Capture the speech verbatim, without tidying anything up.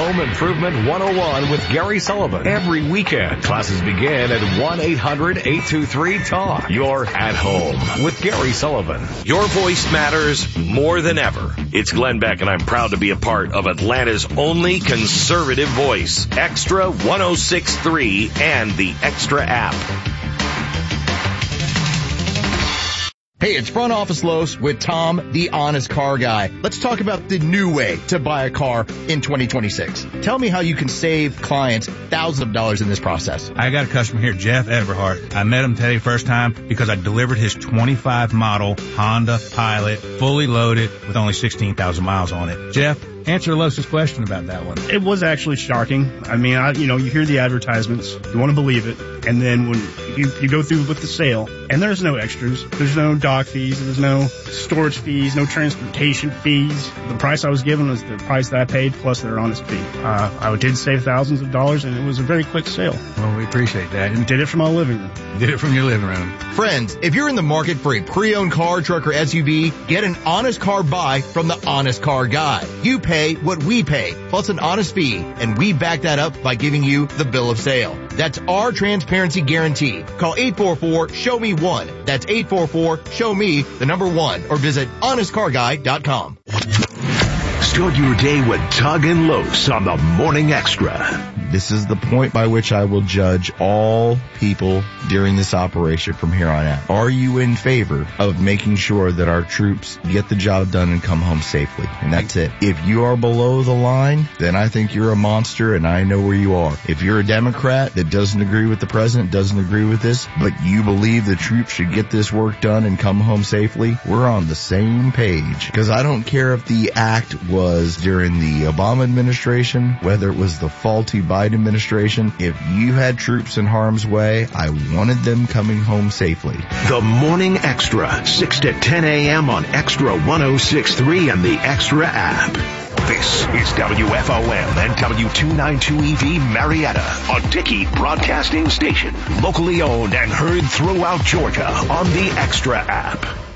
Home Improvement one oh one with Gary Sullivan. Every weekend, classes begin at one eight hundred eight two three talk. You're at home with Gary Sullivan. Your voice matters more than ever. It's Glenn Beck, and I'm proud to be a part of Atlanta's only conservative voice, Extra one oh six point three and the Extra app. Hey, it's Front Office Los with Tom, the honest car guy. Let's talk about the new way to buy a car in twenty twenty-six. Tell me how you can save clients thousands of dollars in this process. I got a customer here, Jeff Everhart. I met him today first time because I delivered his twenty-five model Honda Pilot, fully loaded with only sixteen thousand miles on it. Jeff, answer Los's question about that one. It was actually shocking. I mean, I, you know, you hear the advertisements, you want to believe it, and then when you, you go through with the sale, and there's no extras, there's no dock fees, there's no storage fees, no transportation fees. The price I was given was the price that I paid plus their honest fee. Uh, I did save thousands of dollars, and it was a very quick sale. Well, we appreciate that. And did it from my living room. Did it from your living room. Friends, if you're in the market for a pre-owned car, truck, or S U V, get an honest car buy from the Honest Car Guy. You pay what we pay, plus an honest fee, and we back that up by giving you the bill of sale. That's our transparency guarantee. Call eight four four, show me one. That's eight four four, show me the number one, or visit honest car guy dot com. Start your day with Tug and Los on the Morning Extra. This is the point by which I will judge all people during this operation from here on out. Are you in favor of making sure that our troops get the job done and come home safely? And that's it. If you are below the line, then I think you're a monster and I know where you are. If you're a Democrat that doesn't agree with the president, doesn't agree with this, but you believe the troops should get this work done and come home safely, we're on the same page. Because I don't care if the act was during the Obama administration, whether it was the faulty Biden administration. If you had troops in harm's way, I wanted them coming home safely. The Morning Extra, six to ten a.m. on Extra one oh six point three and the Extra app. This is W F O M and W two ninety-two E V Marietta, a Dickey Broadcasting Station, locally owned and heard throughout Georgia on the Extra app.